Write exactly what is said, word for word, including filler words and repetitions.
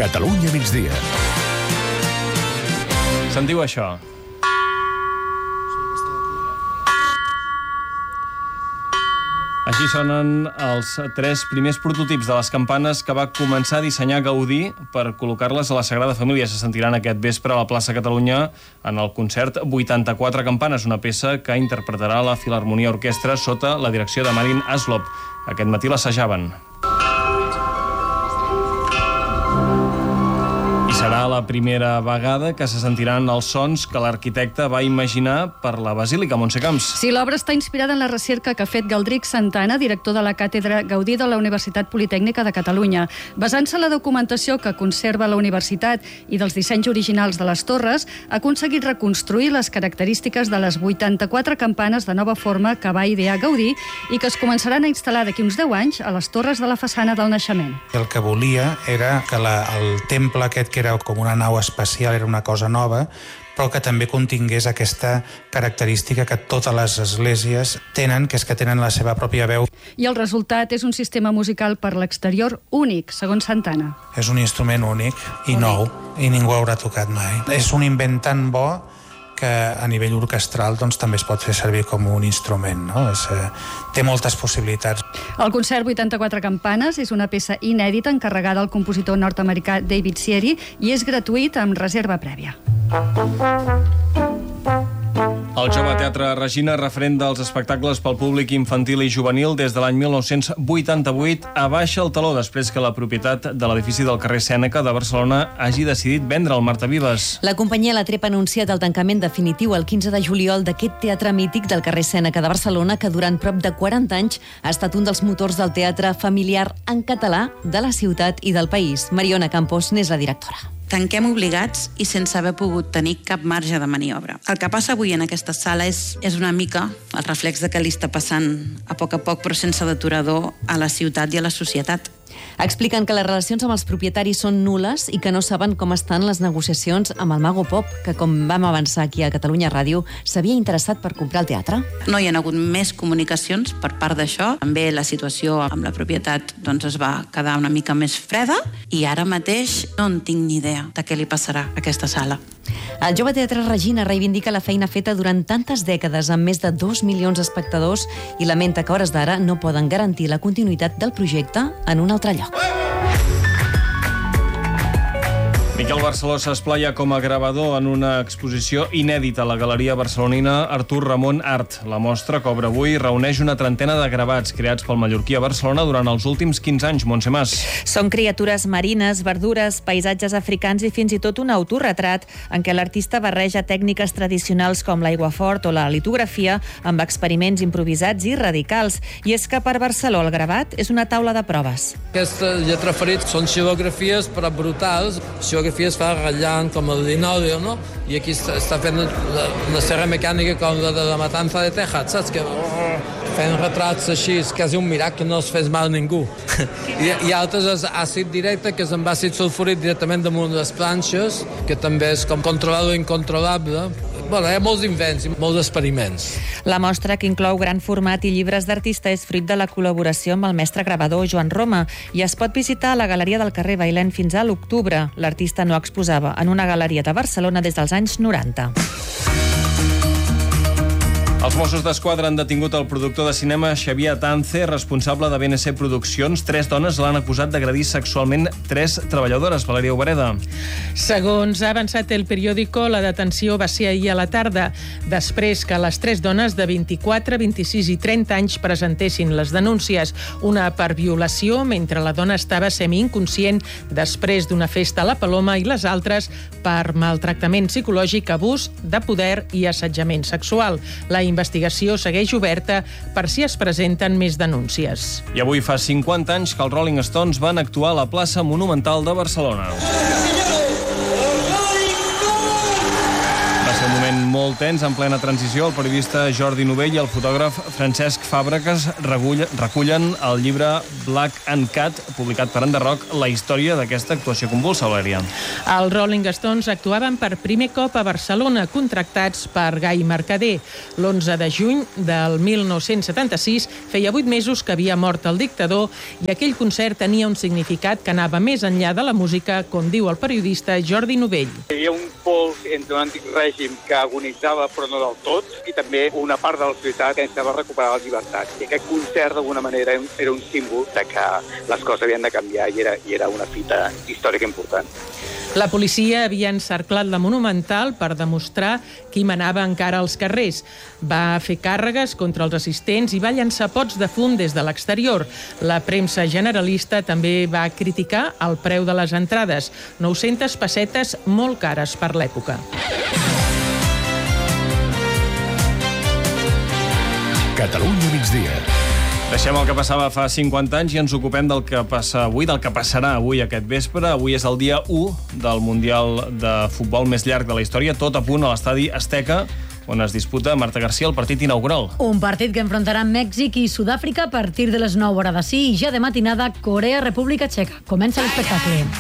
Catalunya migdia. Sentiu això? Així sonen els tres primers prototips de les campanes que va començar a dissenyar Gaudí per col·locar-les a la Sagrada Família. Se sentiran aquest vespre a la plaça Catalunya en el concert vuitanta-quatre campanes, una peça que interpretarà la Filharmonia Orquestra sota la direcció de Marin Aslop. Aquest matí l'assajaven. Serà la primera vegada que se sentiran els sons que l'arquitecte va imaginar per la Basílica, Montse Camps. Sí, l'obra està inspirada en la recerca que ha fet Galdric Santana, director de la Càtedra Gaudí de la Universitat Politècnica de Catalunya. Basant-se en la documentació que conserva la universitat i dels dissenys originals de les torres, ha aconseguit reconstruir les característiques de les vuitanta-quatre campanes de nova forma que va idear Gaudí i que es començaran a instal·lar d'aquí uns deu anys a les torres de la façana del naixement. El que volia era que la, el temple aquest, que era com una nau espacial, era una cosa nova, però que també contingués aquesta característica que totes les esglésies tenen, que és que tenen la seva pròpia veu. I el resultat és un sistema musical per l'exterior únic, segons Santana. És un instrument únic i nou, i ningú haurà tocat mai. És un invent tan bo que a nivell orquestral doncs, també es pot fer servir com un instrument, no? És, eh, té moltes possibilitats. El concert vuitanta-quatre campanes és una peça inèdita encarregada al compositor nord-americà David Sieri i és gratuït amb reserva prèvia. El Jove Teatre Regina, referent dels espectacles pel públic infantil i juvenil des de l'any mil nou-cents vuitanta-vuit, abaixa el taló després que la propietat de l'edifici del carrer Sèneca de Barcelona hagi decidit vendre el Marta Vives. La companyia La Trep ha anunciat el tancament definitiu el quinze de juliol d'aquest teatre mític del carrer Sèneca de Barcelona, que durant prop de quaranta anys ha estat un dels motors del teatre familiar en català de la ciutat i del país. Mariona Campos n'és la directora. Tanquem obligats i sense haver pogut tenir cap marge de maniobra. El que passa avui en aquesta sala és, és una mica el reflex de què li està passant a poc a poc, però sense deturador, a la ciutat i a la societat. Expliquen que les relacions amb els propietaris són nules i que no saben com estan les negociacions amb el Mago Pop, que, com vam avançar aquí a Catalunya Ràdio, s'havia interessat per comprar el teatre. No hi ha hagut més comunicacions per part d'això. També la situació amb la propietat doncs, es va quedar una mica més freda i ara mateix no en tinc ni idea de què li passarà a aquesta sala. El Jove Teatre Regina reivindica la feina feta durant tantes dècades amb més de dos milions d'espectadors i lamenta que a hores d'ara no poden garantir la continuïtat del projecte en un altre lloc. Miquel Barceló s'esplaia com a gravador en una exposició inèdita a la Galeria Barcelonina Artur Ramon Art. La mostra, que obre avui, reuneix una trentena de gravats creats pel mallorquí a Barcelona durant els últims quinze anys. Montse Mas. Són criatures marines, verdures, paisatges africans i fins i tot un autorretrat en què l'artista barreja tècniques tradicionals com l'aiguafort o la litografia amb experiments improvisats i radicals. I és que per Barceló el gravat és una taula de proves. Aquesta lletra ferit són xilografies però brutals, xilografies es fa ratllant com el linòleo, no? I aquí està, està fent la, una serra mecànica com la de la matança de Texas, saps? Que oh, fent retrats així, és quasi un miracle que no es fes mal a ningú. I, I altres és àcid directe, que és amb àcid sulfúric directament damunt les planxes, que també és com controlar l'incontrolable. Bueno, hi ha molts invents i molts experiments. La mostra, que inclou gran format i llibres d'artista, és fruit de la col·laboració amb el mestre gravador Joan Roma i es pot visitar a la Galeria del carrer Bailèn fins a l'octubre. L'artista no exposava en una galeria de Barcelona des dels anys noranta. Els Mossos d'Esquadra han detingut el productor de cinema Xavier Atance, responsable de B N C Produccions. Tres dones l'han acusat d'agredir sexualment tres treballadores. Valèria Obereda. Segons ha avançat el periòdico, la detenció va ser ahir a la tarda, després que les tres dones de vint-i-quatre, vint-i-sis i trenta anys presentessin les denúncies. Una per violació, mentre la dona estava semi-inconscient després d'una festa a la Paloma, i les altres per maltractament psicològic, abús de poder i assetjament sexual. La investigació segueix oberta per si es presenten més denúncies. I avui fa cinquanta anys que els Rolling Stones van actuar a la plaça Monumental de Barcelona. Va ser un moment molt tens, en plena transició. El periodista Jordi Novell i el fotògraf Francesc Fàbregas recullen el llibre Black and Cat, publicat per Enderroc, la història d'aquesta actuació convulsa, Valèria. Els Rolling Stones actuaven per primer cop a Barcelona, contractats per Gai Mercader. l'onze de juny del mil nou-cents setanta-sis feia vuit mesos que havia mort el dictador i aquell concert tenia un significat que anava més enllà de la música, com diu el periodista Jordi Novell. Hi havia un pols entre un antic règim que agonitzava però no del tot i també una part de la societat que necessitava recuperar la llibertat. I aquest concert d'alguna manera era un símbol de que les coses havien de canviar i era, i era una fita històrica important. La policia havia encerclat la Monumental per demostrar qui manava encara als carrers. Va fer càrregues contra els assistents i va llançar pots de fum des de l'exterior. La premsa generalista també va criticar el preu de les entrades, nou-centes pessetes molt cares per l'època. Catalunya migdia. Deixem el que passava fa cinquanta anys i ens ocupem del que passa avui, del que passarà avui aquest vespre. Avui és el dia u del Mundial de Futbol més llarg de la història, tot a punt a l'estadi Azteca, on es disputa, Marta García, el partit inaugural. Un partit que enfrontarà Mèxic i Sud-àfrica a partir de les nou hores d'ací i ja de matinada Corea-República Txeca. Comença l'espectacle.